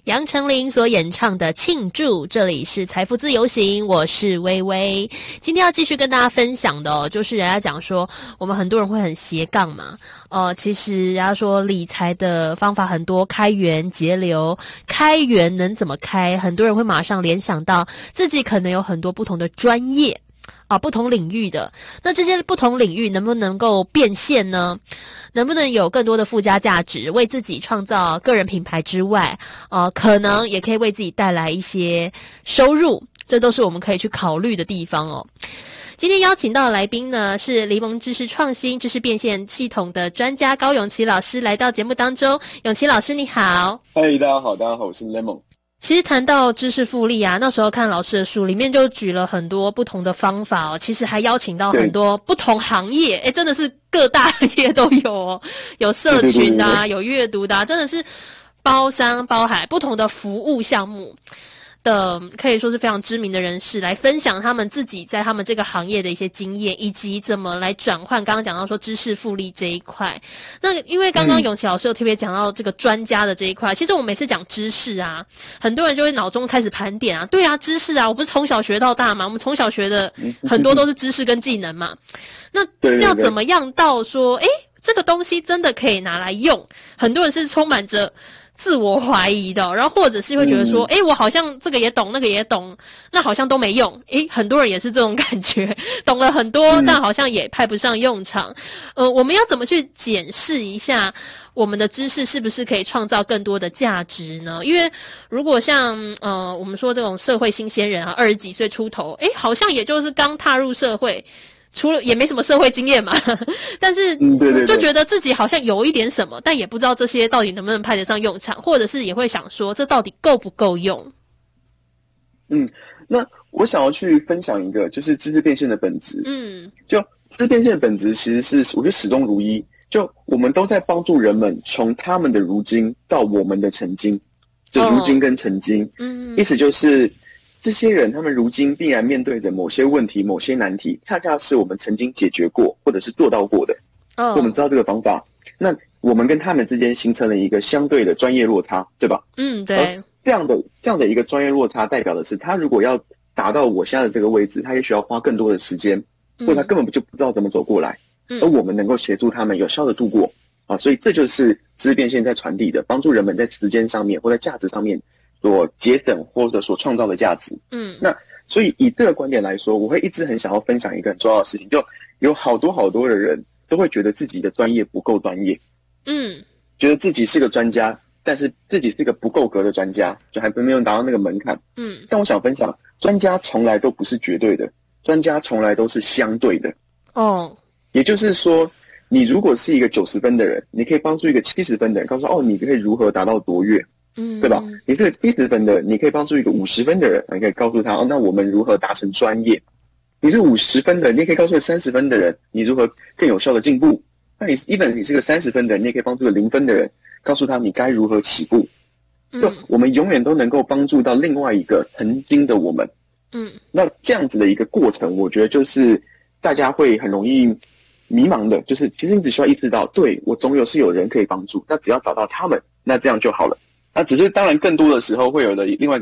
杨丞琳所演唱的《庆祝》，这里是财富自由行，我是薇薇。今天要继续跟大家分享的就是人家讲说，我们很多人会很斜杠嘛，其实人家说理财的方法很多，开源节流，开源能怎么开？很多人会马上联想到自己可能有很多不同的专业。不同领域的，那这些不同领域能不能够变现呢？能不能有更多的附加价值，为自己创造个人品牌之外，可能也可以为自己带来一些收入，这都是我们可以去考虑的地方哦。今天邀请到的来宾呢，是联盟知识创新知识变现系统的专家高永琪老师来到节目当中。永琪老师你好。 嗨，大家好，我是 Lemon。 其实谈到知识复利啊，那时候看老师的书里面就举了很多不同的方法哦，其实还邀请到很多不同行业，真的是各大行业都有哦，有社群的有阅读的真的是包山包海，不同的服务项目的可以说是非常知名的人士来分享他们自己在他们这个行业的一些经验，以及怎么来转换刚刚讲到说知识复利这一块。那因为刚刚永琪老师有特别讲到这个专家的这一块，其实我每次讲知识啊，很多人就会脑中开始盘点啊，对啊，知识啊，我不是从小学到大嘛，我们从小学的很多都是知识跟技能嘛，那要怎么样到说这个东西真的可以拿来用，很多人是充满着自我怀疑的，然后或者是会觉得说我好像这个也懂那个也懂，那好像都没用，很多人也是这种感觉，懂了很多但好像也派不上用场。我们要怎么去检视一下我们的知识是不是可以创造更多的价值呢？因为如果像我们说这种社会新鲜人啊，20几岁出头，好像也就是刚踏入社会，除了也没什么社会经验嘛，但是就觉得自己好像有一点什么，但也不知道这些到底能不能派得上用场，或者是也会想说这到底够不够用。 那我想要去分享一个就是知识变现的本质。就知识变现的本质其实是我觉得始终如一，就我们都在帮助人们从他们的如今到我们的曾经，就如今跟曾经。意思就是这些人他们如今必然面对着某些问题某些难题，恰恰是我们曾经解决过或者是做到过的。我们知道这个方法，那我们跟他们之间形成了一个相对的专业落差，对吧？ 对。 这样的一个专业落差代表的是，他如果要达到我现在的这个位置，他也需要花更多的时间，或者他根本就不知道怎么走过来，而我们能够协助他们有效的度过所以这就是知识变现在传递的，帮助人们在时间上面或在价值上面所节省或者所创造的价值。那所以以这个观点来说，我会一直很想要分享一个很重要的事情，就有好多的人都会觉得自己的专业不够专业，觉得自己是个专家，但是自己是个不够格的专家，就还没有达到那个门槛。但我想分享，专家从来都不是绝对的，专家从来都是相对的。也就是说，你如果是一个90分的人，你可以帮助一个70分的人，告诉他你可以如何达到卓越，对吧？你是个70分的，你可以帮助一个50分的人，你可以告诉他那我们如何达成专业。你是50分的，你也可以告诉个30分的人，你如何更有效的进步。那你是个30分的人，你也可以帮助个0分的人，告诉他你该如何起步。就我们永远都能够帮助到另外一个曾经的我们。那这样子的一个过程，我觉得就是大家会很容易迷茫的，就是其实你只需要意识到，对，我总有人可以帮助，那只要找到他们，那这样就好了。那只是当然更多的时候会有的另外一个